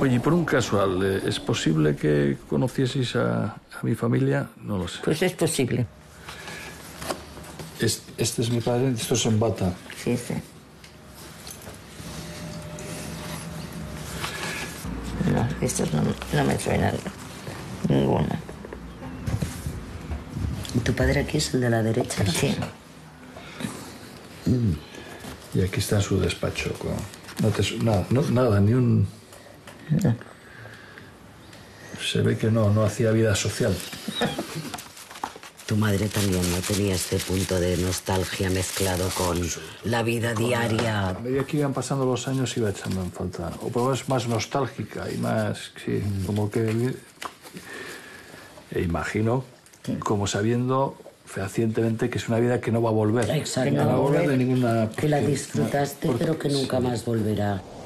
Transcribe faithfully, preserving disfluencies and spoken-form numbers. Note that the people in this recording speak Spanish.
Oye, por un casual, ¿es posible que conocieseis a, a mi familia? No lo sé. Pues es posible. Este, este es mi padre, esto es en bata. Sí, sí. No, estos no, no me suenan ninguna. ¿Y tu padre aquí es el de la derecha? Sí. Mm. Y aquí está su despacho. Con... No te... nada, no, nada, ni un... No. Se ve que no, no hacía vida social. Tu madre también no tenía este punto de nostalgia mezclado con la vida diaria. A medida que iban pasando los años iba echando en falta. O por lo menos más nostálgica y más, sí, mm. como que... E imagino, sí. como sabiendo fehacientemente que es una vida que no va a volver. Exacto. Que no va a volver de ninguna... Que la disfrutaste, porque, pero que nunca sí. más volverá.